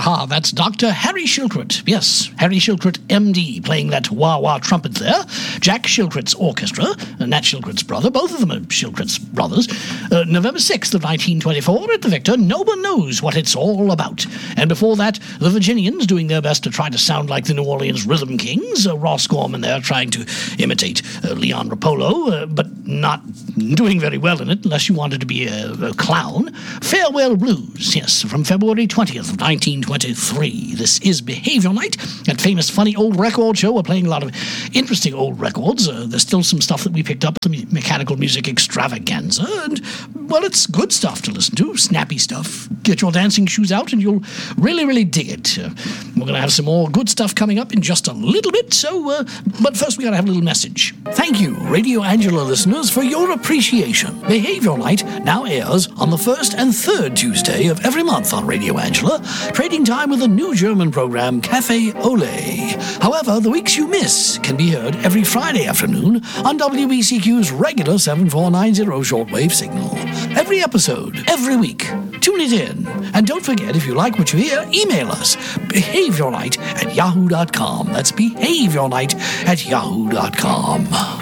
Aha, that's Dr. Harry Shilkret. Yes, Harry Shilkret, MD, playing that wah-wah trumpet there. Jack Shilkret's orchestra, Nat Shilkret's brother, both of them are Shilkret's brothers. November 6th of 1924 at the Victor, No One Knows What It's All About. And before that, the Virginians doing their best to try to sound like the New Orleans Rhythm Kings. Ross Gorman there trying to imitate Leon Rapolo, but not doing very well in it unless you wanted to be a clown. Farewell Blues, yes, from February 20th of 1923. This is Behavior Night at Famous Funny Old Record Show. We're playing a lot of interesting old records. There's still some stuff that we picked up, the Mechanical Music Extravaganza, and, well, it's good stuff to listen to, snappy stuff. Get your dancing shoes out and you'll really, really dig it. We're going to have some more good stuff coming up in just a little bit, so, but first we got to have a little message. Thank you, Radio Angela listeners, for your appreciation. Behavior Night now airs on the first and third Tuesday of every month on Radio Angela, trading time with a new German program, Cafe Ole. However, the weeks you miss can be heard every Friday afternoon on WBCQ's regular 7490 shortwave signal. Every episode, every week. Tune it in. And don't forget, if you like what you hear, email us, behaviornight@yahoo.com. That's behaviornight@yahoo.com.